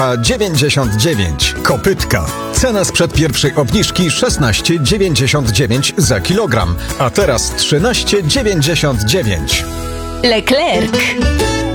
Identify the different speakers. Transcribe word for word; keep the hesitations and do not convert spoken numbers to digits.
Speaker 1: dziewięćdziesiąt dziewięć. Kopytka. Cena sprzed pierwszej obniżki szesnaście dziewięćdziesiąt dziewięć za kilogram, a teraz trzynaście dziewięćdziesiąt dziewięć.
Speaker 2: Leclerc.